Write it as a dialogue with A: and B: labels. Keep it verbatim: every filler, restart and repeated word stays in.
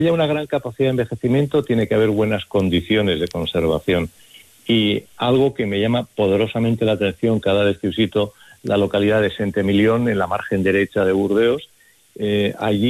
A: haya una gran capacidad de envejecimiento, tiene que haber buenas condiciones de conservación. Y algo que me llama poderosamente la atención cada vez que visito la localidad de Saint-Emilion, en la margen derecha de Burdeos, eh, allí